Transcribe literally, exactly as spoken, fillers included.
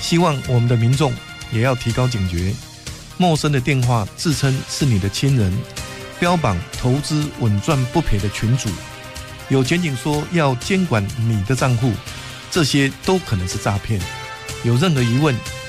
希望我们的民众也要提高警觉，陌生的电话自称是你的亲人，标榜投资稳赚不赔的群组，有检警说要监管你的账户，这些都可能是诈骗。有任何疑问